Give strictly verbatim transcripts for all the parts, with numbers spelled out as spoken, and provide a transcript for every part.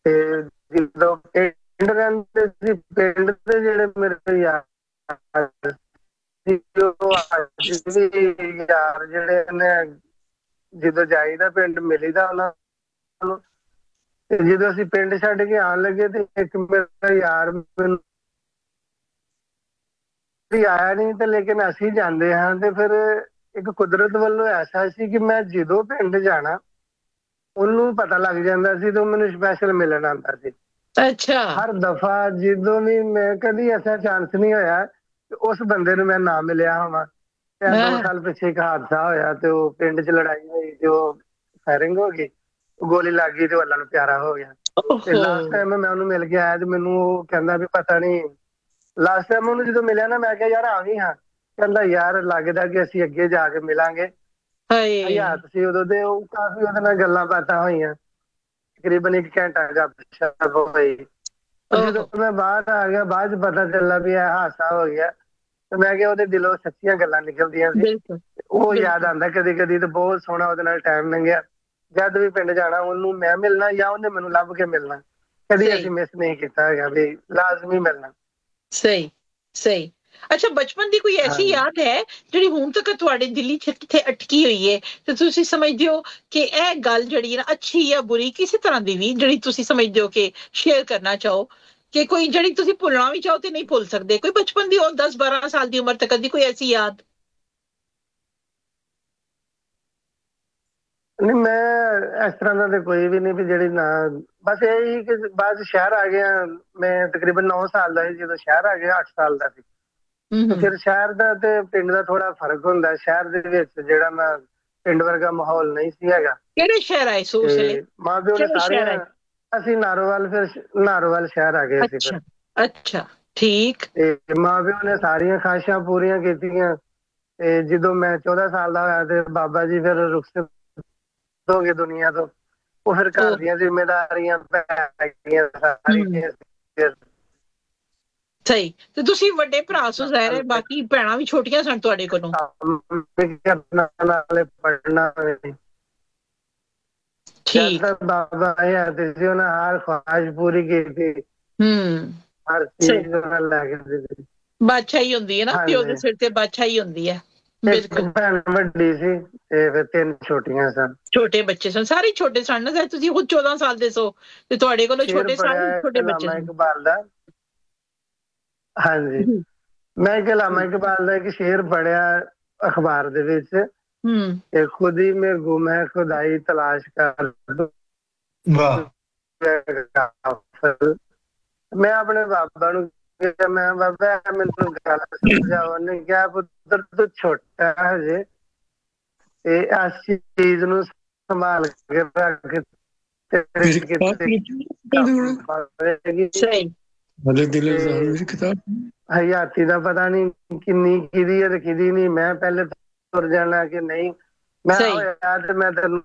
ਤੇ ਜਦੋਂ ਪਿੰਡ ਰਹਿੰਦੇ ਸੀ, ਪਿੰਡ ਦੇ ਜਿਹੜੇ ਮੇਰੇ ਯਾਰ ਸੀ, ਉਹ ਅੱਜ ਵੀ ਯਾਰ ਜਿਹੜੇ ਨੇ, ਜਦੋਂ ਜਾਈਦਾ ਪਿੰਡ ਮਿਲੀਦਾ ਉਹਨਾਂ ਨੂੰ। ਤੇ ਜਦੋਂ ਅਸੀਂ ਪਿੰਡ ਛੱਡ ਕੇ ਆਉਣ ਲੱਗੇ ਤੇ ਇੱਕ ਮੇਰਾ ਯਾਰ ਮੈਨੂੰ ਆਇਆ ਨਹੀਂ, ਤੇ ਲੇਕਿਨ ਅਸੀਂ ਜਾਂਦੇ ਹਾਂ। ਤੇ ਫਿਰ ਇੱਕ ਕੁਦਰਤ ਵੱਲੋਂ ਐਸਾ ਸੀ ਕਿ ਮੈਂ ਜਦੋਂ ਪਿੰਡ ਜਾਣਾ ਉਹਨੂੰ ਪਤਾ ਲੱਗ ਜਾਂਦਾ ਸੀ ਤੇ ਉਹ ਮੈਨੂੰ ਸਪੈਸ਼ਲ ਮਿਲਣ ਆਉਂਦਾ ਸੀ। ਅੱਛਾ। ਹਰ ਦਫਾ ਜਦੋਂ ਵੀ ਮੈਂ, ਕਦੀ ਐਸਾ ਚਾਂਸ ਨਹੀਂ ਹੋਇਆ ਕਿ ਉਸ ਬੰਦੇ ਨੂੰ ਮੈਂ ਨਾ ਮਿਲਿਆ ਹੋਵਾਂ। ਤੇ ਦੋ ਸਾਲ ਪਿੱਛੇ ਇੱਕ ਹਾਦਸਾ ਹੋਇਆ ਤੇ ਉਹ ਪਿੰਡ 'ਚ ਲੜਾਈ ਹੋਈ ਤੇ ਉਹ ਫਾਇਰਿੰਗ ਹੋ ਗਈ, ਗੋਲੀ ਲੱਗ ਗਈ ਤੇ ਉਹ ਅੱਲਾ ਨੂੰ ਪਿਆਰਾ ਹੋ ਗਿਆ। ਤੇ ਲਾਸਟ ਟਾਈਮ ਮੈਂ ਉਹਨੂੰ ਮਿਲ ਕੇ ਆਇਆ ਤੇ ਮੈਨੂੰ ਉਹ ਕਹਿੰਦਾ ਵੀ ਪਤਾ ਨਹੀਂ, ਲਾਸਟ ਟਾਈਮ ਉਹਨੂੰ ਜਦੋਂ ਮਿਲਿਆ ਨਾ ਮੈਂ ਕਿਹਾ ਯਾਰ ਆ ਗਈ ਹਾਂ, ਕਹਿੰਦਾ ਯਾਰ ਲੱਗਦਾ ਕਿ ਅਸੀਂ ਅੱਗੇ ਜਾ ਕੇ ਮਿਲਾਂਗੇ। ਹਯਾਤ ਸੀ ਉਦੋਂ ਤੇ ਉਹ ਕਾਫੀ ਉਹਦੇ ਨਾਲ ਗੱਲਾਂ ਬਾਤਾਂ ਹੋਈਆਂ, ਤਕਰੀਬਨ ਇੱਕ ਘੰਟਾ ਗੱਲਬਾਤ ਹੋਈ। ਜਦੋਂ ਮੈਂ ਬਾਹਰ ਆ ਗਿਆ ਬਾਅਦ 'ਚ ਪਤਾ ਚੱਲਾ ਵੀ ਇਹ ਹਾਦਸਾ ਹੋ ਗਿਆ ਤੇ ਮੈਂ ਕਿਹਾ ਉਹਦੇ ਦਿਲੋਂ ਸੱਚੀਆਂ ਗੱਲਾਂ ਨਿਕਲਦੀਆਂ ਸੀ। ਉਹ ਯਾਦ ਆਉਂਦਾ ਕਦੀ ਕਦੀ, ਤੇ ਬਹੁਤ ਸੋਹਣਾ ਉਹਦੇ ਨਾਲ ਟਾਈਮ ਲੰਘਿਆ। ਜਦ ਵੀ ਪਿੰਡ ਜਾਣਾ ਉਹਨੂੰ ਮੈਂ ਮਿਲਣਾ ਜਾਂ ਉਹਨੇ ਮੈਨੂੰ ਲੱਭ ਕੇ ਮਿਲਣਾ, ਕਦੀ ਅਸੀਂ ਮਿਸ ਨਹੀਂ ਕੀਤਾ ਹੈਗਾ ਵੀ ਲਾਜ਼ਮੀ ਮਿਲਣਾ। ਸਹੀ ਸਹੀ। ਅੱਛਾ, ਬਚਪਨ ਦੀ ਕੋਈ ਐਸੀ ਯਾਦ ਹੈ ਜਿਹੜੀ ਹੁਣ ਤੱਕ ਤੁਹਾਡੇ ਦਿਲ 'ਚ ਕਿੱਥੇ ਅਟਕੀ ਹੋਈ ਹੈ ਤੇ ਤੁਸੀਂ ਸਮਝਦੇ ਹੋ ਕਿ ਇਹ ਗੱਲ ਜਿਹੜੀ ਹੈ ਨਾ, ਅੱਛੀ ਜਾਂ ਬੁਰੀ, ਕਿਸੇ ਤਰ੍ਹਾਂ ਦੀ ਵੀ, ਜਿਹੜੀ ਤੁਸੀਂ ਸਮਝਦੇ ਹੋ ਕਿ ਸ਼ੇਅਰ ਕਰਨਾ ਚਾਹੋ, ਕਿ ਕੋਈ ਜਿਹੜੀ ਤੁਸੀਂ ਭੁੱਲਣਾ ਵੀ ਚਾਹੋ ਤੇ ਨਹੀਂ ਭੁੱਲ ਸਕਦੇ, ਕੋਈ ਬਚਪਨ ਦੀ ਉਹ ਦਸ ਬਾਰਾਂ ਸਾਲ ਦੀ ਉਮਰ ਤੱਕ ਦੀ ਕੋਈ ਐਸੀ ਯਾਦ? ਨਹੀਂ, ਮੈਂ ਇਸ ਤਰ੍ਹਾਂ ਦਾ ਤੇ ਕੋਈ ਵੀ ਨਹੀਂ ਵੀ ਜਿਹੜੀ ਨਾ, ਬਸ ਇਹ ਹੀ ਕਿ ਬਾਅਦ ਸ਼ਹਿਰ ਆ ਗਿਆ। ਮੈਂ ਤਕਰੀਬਨ ਨੌ ਸਾਲ ਦਾ ਸੀ ਜਦੋਂ ਸ਼ਹਿਰ ਆ ਗਿਆ, ਅੱਠ ਸਾਲ ਦਾ ਸੀ। ਫਿਰ ਸ਼ਹਿਰ ਦਾ ਤੇ ਪਿੰਡ ਦਾ ਥੋੜਾ ਫਰਕ ਹੁੰਦਾ। ਸ਼ਹਿਰ ਦੇ ਵਿੱਚ ਜਿਹੜਾ ਮੈਂ ਪਿੰਡ ਵਰਗਾ ਮਾਹੌਲ ਨਹੀਂ ਸੀ ਹੈਗਾ। ਕਿਹੜੇ ਸ਼ਹਿਰ ਆਏ ਸੋ ਉਸ ਵੇਲੇ? ਮਾਂ ਪਿਓ ਨੇ ਸਾਰੀਆਂ, ਅਸੀਂ ਨਾਰੋਵਾਲ, ਫਿਰ ਨਾਰੋਵਾਲ ਸ਼ਹਿਰ ਆ ਗਏ ਸੀ ਫਿਰ। ਅੱਛਾ, ਠੀਕ। ਤੇ ਮਾਂ ਪਿਓ ਨੇ ਸਾਰੀਆਂ ਖਾਹਿਸ਼ਾਂ ਪੂਰੀਆਂ ਕੀਤੀਆਂ ਤੇ ਜਦੋਂ ਮੈਂ ਚੌਦਾਂ ਸਾਲ ਦਾ ਹੋਇਆ ਤੇ ਬਾਬਾ ਜੀ ਫਿਰ ਰੁਖਸਤ ਹੋ ਗਏ ਦੁਨੀਆ ਤੋਂ। ਉਹ ਫਿਰ ਘਰ ਦੀਆਂ ਜ਼ਿੰਮੇਦਾਰੀਆਂ ਪੈ ਗਈਆਂ ਸਾਰੀਆਂ। ਸਹੀ। ਤੇ ਤੁਸੀਂ ਵੱਡੇ ਭਰਾ ਸੋ, ਜ਼ਾਹਿਰ ਹੈ ਬਾਕੀ ਭੈਣਾਂ ਵੀ ਛੋਟੀਆਂ ਸਨ ਤੁਹਾਡੇ ਕੋਲੋਂ। ਪੜ੍ਹਨਾ ਠੀਕ। ਬਾਬਾ ਆਇਆ ਤੇ ਸੀ, ਉਹਨੇ ਹਰ ਖੁਆਇਸ਼ ਪੂਰੀ ਕੀਤੀ। ਹੂੰ, ਹਰ ਚੀਜ਼ ਨਾਲ ਲੈ ਕੇ ਦਿੱਤੀ। ਬਾਦਸ਼ਾਹੀ ਹੁੰਦੀ ਹੈ ਨਾ, ਪਿਓ ਦੇ ਸਿਰ ਤੇ ਬਾਦਸ਼ਾਹੀ ਹੁੰਦੀ ਹੈ। ਬਿਲਕੁਲ। ਭੈਣ ਵੱਡੀ ਸੀ ਤੇ ਫਿਰ ਤਿੰਨ ਛੋਟੀਆਂ ਸਨ। ਛੋਟੇ ਬੱਚੇ ਸਨ, ਸਾਰੇ ਛੋਟੇ ਸਨ ਨਾ। ਤੁਸੀਂ ਖੁਦ ਚੌਦਾਂ ਸਾਲ ਦੇ ਸੋ ਤੇ ਤੁਹਾਡੇ ਕੋਲੋਂ ਛੋਟੇ ਸਾਰੇ ਛੋਟੇ ਬੱਚੇ ਸਨ। ਇਕਬਾਲ ਦਾ, ਹਾਂਜੀ, ਮੈਂ ਇੱਕ ਅਲਾਮਾ ਇਕਬਾਲ ਦਾ ਇੱਕ ਸ਼ੇਰ ਪੜ੍ਹਿਆ ਅਖਬਾਰ ਦੇ ਵਿੱਚ, ਕਿ ਖੁਦ ਹੀ ਮੈਂ ਗੁਮ ਹੈ ਖੁਦਾਈ ਤਲਾਸ਼ ਕਰ। ਮੈਂ ਆਪਣੇ ਬਾਬਾ ਨੂੰ ਕਿਹਾ, ਮੈਂ ਬਾਬਾ ਮੈਨੂੰ ਗੱਲ ਸਮਝਾਓ। ਉਹਨੇ ਕਿਹਾ ਪੁੱਤਰ ਤੂੰ ਛੋਟਾ ਹਜੇ ਤੇ ਇਸ ਚੀਜ਼ ਨੂੰ ਸੰਭਾਲ ਕੇ ਰੱਖ। ਹਯਾਤੀ ਦਾ ਪਤਾ ਨਹੀਂ ਕਿੰਨੀ ਕਿਹਦੀ ਹੈ ਤੇ ਕਿਹਦੀ ਨਹੀਂ। ਮੈਂ ਪਹਿਲੇ ਤੁਰ ਜਾਣਾ ਕਿ ਨਹੀਂ, ਮੈਂ ਹੋਇਆ ਤੇ ਮੈਂ ਤੈਨੂੰ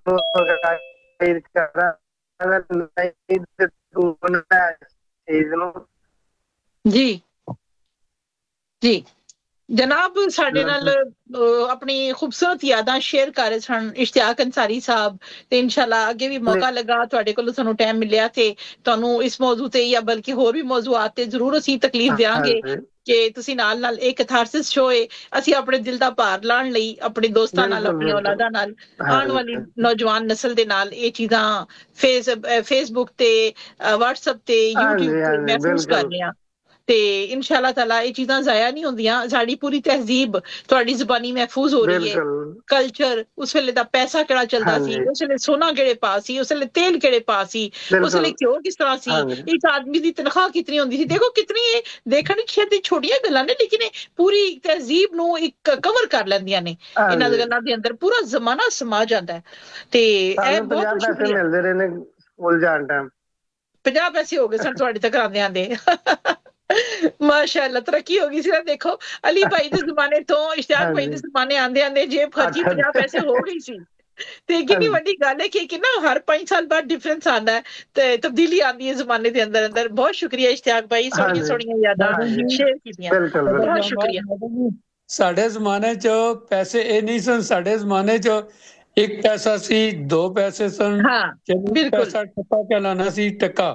ਚੀਜ਼ ਨੂੰ। ਜੀ ਜੀ ਜਨਾਬ, ਸਾਡੇ ਨਾਲ ਆਪਣੀ ਖੂਬਸੂਰਤ ਯਾਦਾਂ ਸ਼ੇਅਰ ਕਰ ਰਹੇ ਸਨ ਇਸ਼ਤਿਆਕ ਅੰਸਾਰੀ ਸਾਹਿਬ। ਤੇ ਇਨਸ਼ਾਅੱਲਾ ਅੱਗੇ ਵੀ ਮੌਕਾ ਲੱਗਾ, ਤੁਹਾਡੇ ਕੋਲੋਂ ਸਾਨੂੰ ਟਾਈਮ ਮਿਲਿਆ ਤੇ ਤੁਹਾਨੂੰ ਇਸ ਮੌਜੂ ਤੇ ਜਾਂ ਬਲਕਿ ਹੋਰ ਵੀ ਮੌਜੂਆਤ ਤੇ ਜ਼ਰੂਰ ਅਸੀਂ ਤਕਲੀਫ ਦਿਆਂਗੇ ਕਿ ਤੁਸੀਂ ਨਾਲ ਨਾਲ ਇੱਕ ਕੈਥਾਰਸਿਸ ਸ਼ੋ ਹੈ। ਅਸੀਂ ਆਪਣੇ ਦਿਲ ਦਾ ਭਾਰ ਲਾਉਣ ਲਈ ਆਪਣੇ ਦੋਸਤਾਂ ਨਾਲ, ਆਪਣੀਆਂ ਔਲਾਦਾਂ ਨਾਲ, ਆਉਣ ਵਾਲੀ ਨੌਜਵਾਨ ਨਸਲ ਦੇ ਨਾਲ ਇਹ ਚੀਜ਼ਾਂ ਫੇਸ ਫੇਸਬੁੱਕ ਤੇ, ਵਟਸਐਪ ਤੇ, ਯੂਟਿਊਬ ਤੇ ਮਹਿਫੂਜ਼ ਕਰ ਰਹੇ ਹਾਂ। ਤੇ ਇਨਸ਼ਾਅੱਲਾ ਤਾਲਾ ਇਹ ਚੀਜ਼ਾਂ ਜ਼ਾਇਆ ਨਹੀਂ ਹੁੰਦੀਆਂ। ਸਾਡੀ ਪੂਰੀ ਤਹਿਜ਼ੀਬ ਤੁਹਾਡੀ ਜ਼ੁਬਾਨੀ ਮਹਿਫੂਜ਼ ਹੋ ਰਹੀ ਹੈ। ਕਲਚਰ, ਉਸ ਵੇਲੇ ਦਾ ਪੈਸਾ ਕਿਹੜਾ ਚੱਲਦਾ ਸੀ, ਉਸ ਵੇਲੇ ਸੋਨਾ ਕਿਹੜੇ ਪਾ ਸੀ, ਉਸ ਵੇਲੇ ਤੇਲ ਕਿਹੜੇ ਪਾ ਸੀ, ਉਸ ਵੇਲੇ ਘਿਓ ਕਿਸ ਤਰ੍ਹਾਂ ਸੀ, ਇੱਕ ਆਦਮੀ ਦੀ ਤਨਖਾਹ ਕਿਤਨੀ ਹੁੰਦੀ ਸੀ। ਦੇਖੋ ਕਿਤਨੀ ਇਹ ਦੇਖਣ ਵਿੱਚ ਸ਼ਾਇਦ ਛੋਟੀਆਂ ਗੱਲਾਂ ਨੇ, ਲੇਕਿਨ ਇਹ ਪੂਰੀ ਤਹਿਜ਼ੀਬ ਨੂੰ ਇੱਕ ਕਵਰ ਕਰ ਲੈਂਦੀਆਂ ਨੇ। ਇਹਨਾਂ ਗੱਲਾਂ ਦੇ ਅੰਦਰ ਪੂਰਾ ਜ਼ਮਾਨਾ ਸਮਾ ਜਾਂਦਾ ਹੈ। ਤੇ ਇਹ ਬਹੁਤ ਸ਼ੁਕਰੀਆ। ਮਿਲਦੇ ਰਹੇ ਨੇ ਸਕੂਲ ਜਾਣ ਟਾਈਮ। ਪੰਜਾਹ ਪੈਸੇ ਹੋ ਗਏ ਸਨ ਤੁਹਾਡੇ ਤੱਕ ਆਉਂਦੇ ਆਉਂਦੇ। ਮਾਸ਼ਾਅੱਲਾ, ਤਰੱਕੀ ਹੋ ਗਈ ਸੀ ਨਾ। ਦੇਖੋ ਅਲੀ ਭਾਈ ਦੇ ਜ਼ਮਾਨੇ ਤੋਂ ਇਸ਼ਤਿਆਕ ਭਾਈ ਦੇ ਜ਼ਮਾਨੇ ਆਂਦੇ ਆਂਦੇ ਜੇਬ ਖਰਚੀ ਪੰਜਾਹ ਪੈਸੇ ਹੋ ਗਈ ਸੀ। ਤੇ ਕਿੰਨੀ ਵੱਡੀ ਗੱਲ ਹੈ ਕਿ ਕਿੰਨਾ ਹਰ ਪੰਜ ਸਾਲ ਬਾਅਦ ਡਿਫਰੈਂਸ ਆਉਂਦਾ ਹੈ ਤੇ ਤਬਦੀਲੀ ਆਉਂਦੀ ਹੈ ਜ਼ਮਾਨੇ ਦੇ ਅੰਦਰ ਅੰਦਰ। ਬਹੁਤ ਸ਼ੁਕਰੀਆ ਇਸ਼ਤਿਆਕ ਭਾਈ, ਸੋਹਣੀਆਂ ਸੋਹਣੀਆਂ ਯਾਦਾਂ ਸ਼ੇਅਰ ਕੀਤੀਆਂ, ਬਹੁਤ ਸ਼ੁਕਰੀਆ। ਸਾਡੇ ਜ਼ਮਾਨੇ 'ਚ ਪੈਸੇ ਇਹ ਨਹੀਂ ਸਨ। ਸਾਡੇ ਜ਼ਮਾਨੇ 'ਚ ਇੱਕ ਪੈਸਾ ਸੀ, ਦੋ ਪੈਸੇ ਸਨ, ਪੈਸਾ ਟੱਕਾ ਕਹਿਲਾਣਾ ਸੀ, ਟੱਕਾ।